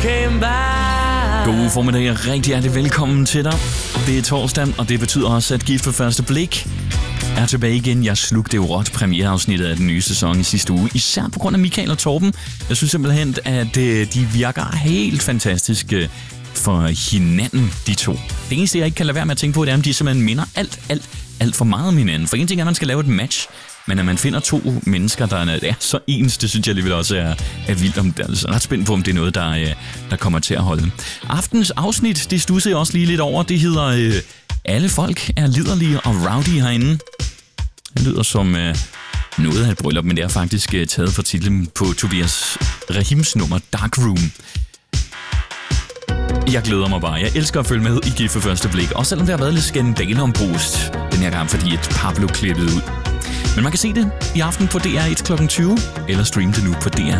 came by. God formiddag og rigtig hjertelig velkommen til dig. Det er torsdag, og det betyder også, at Gift ved første blik er tilbage igen. Jeg slugte jo råt premiereafsnittet af den nye sæson i sidste uge, især på grund af Michael og Torben. Jeg synes simpelthen, at de virker helt fantastiske for hinanden, de to. Det eneste, jeg ikke kan lade være med at tænke på, det er, om de simpelthen minder alt for meget om hinanden. For en ting er, at man skal lave et match, men at man finder to mennesker, der er så ens, det synes jeg alligevel også er vildt. Jeg er ret spændt på, om det er noget, der kommer til at holde. Aftens afsnit, det studsede jeg også lige lidt over. Det hedder Alle folk er liderlige og rowdy herinde. Det lyder som noget af et bryllup, men det er faktisk taget fra titlen på Tobias Rahims nummer Dark Room. Jeg glæder mig bare. Jeg elsker at følge med i Gift ved første blik. Også selvom der har været lidt skandale om Prost den her gang, fordi et par blev klippet ud. Men man kan se det i aften på DR1 kl. 20, eller streame det nu på DR.